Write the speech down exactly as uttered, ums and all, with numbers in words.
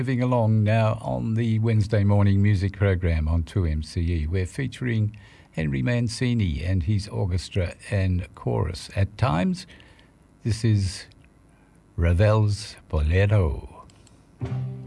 Moving along now on the Wednesday morning music program on two M C E, we're featuring Henry Mancini and his orchestra and chorus. At times, this is Ravel's Bolero.